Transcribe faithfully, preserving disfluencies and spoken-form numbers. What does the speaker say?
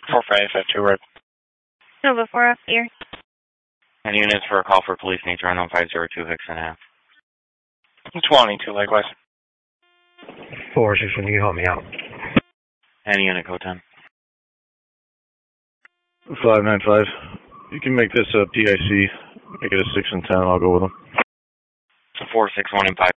four five five two, right. Nova four up here. Any units for a call for police need to run on five zero two Vixen Ave. twenty-two, likewise. four six one, you help me out. Any unit, code ten. five nine five. You can make this a P I C. Make it a six and ten, I'll go with them. four six one and five.